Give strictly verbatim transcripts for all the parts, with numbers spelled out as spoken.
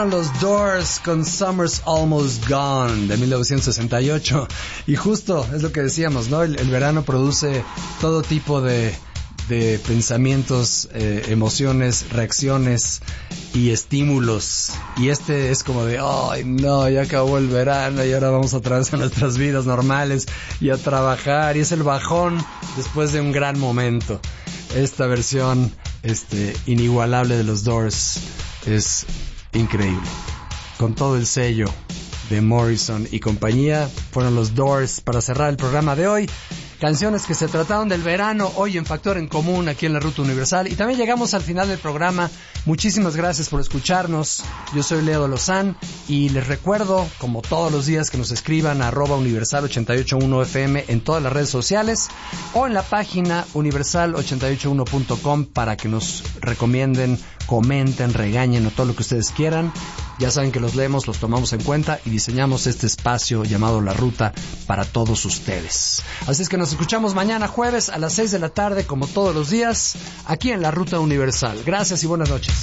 Los Doors con Summer's Almost Gone de mil novecientos sesenta y ocho. Y justo es lo que decíamos, ¿no? El, el verano produce todo tipo de, de pensamientos, eh, emociones, reacciones y estímulos. Y este es como de, ay, no, ya acabó el verano y ahora vamos otra vez a nuestras vidas normales y a trabajar. Y es el bajón después de un gran momento. Esta versión este, inigualable de los Doors es increíble. Con todo el sello de Morrison y compañía, fueron los Doors para cerrar el programa de hoy. Canciones que se trataron del verano hoy en Factor en Común aquí en la Ruta Universal. Y también llegamos al final del programa. Muchísimas gracias por escucharnos. Yo soy Leo Lozán y les recuerdo, como todos los días, que nos escriban a arroba universal ochenta y ocho punto uno F M en todas las redes sociales o en la página universal ochenta y ocho punto uno punto com para que nos recomienden, comenten, regañen o todo lo que ustedes quieran. Ya saben que los leemos, los tomamos en cuenta y diseñamos este espacio llamado La Ruta para todos ustedes. Así es que nos escuchamos mañana jueves a las seis de la tarde, como todos los días, aquí en La Ruta Universal. Gracias y buenas noches.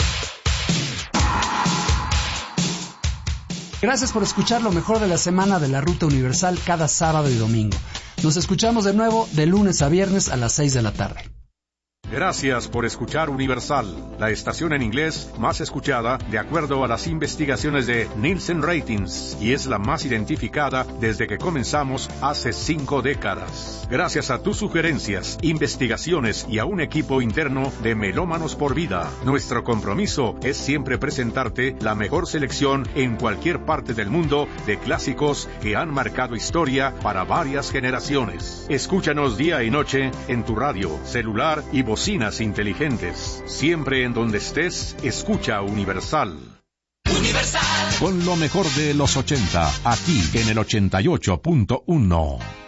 Gracias por escuchar lo mejor de la semana de La Ruta Universal cada sábado y domingo. Nos escuchamos de nuevo de lunes a viernes a las seis de la tarde. Gracias por escuchar Universal, la estación en inglés más escuchada de acuerdo a las investigaciones de Nielsen Ratings, y es la más identificada desde que comenzamos hace cinco décadas. Gracias a tus sugerencias, investigaciones y a un equipo interno de Melómanos por Vida, nuestro compromiso es siempre presentarte la mejor selección en cualquier parte del mundo de clásicos que han marcado historia para varias generaciones. Escúchanos día y noche en tu radio, celular y bocinas inteligentes. Siempre en donde estés, escucha Universal. Universal. Con lo mejor de los ochenta, aquí en el ochenta y ocho punto uno.